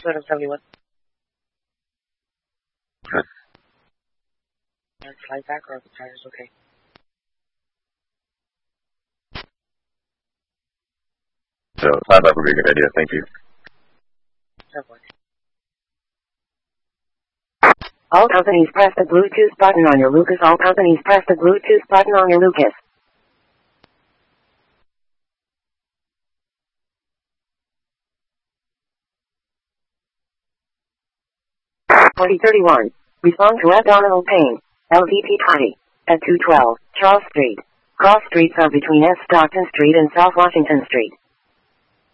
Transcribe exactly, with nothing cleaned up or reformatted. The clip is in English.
seven seventy-one. Good. And slide back or the tires okay? So, slide back would be a good idea, thank you. All companies press the Bluetooth button on your Lucas. All companies press the Bluetooth button on your Lucas. forty thirty-one. Respond to abdominal pain. L V P twenty. At two twelve, Charles Street. Cross streets are between S. Stockton Street and South Washington Street.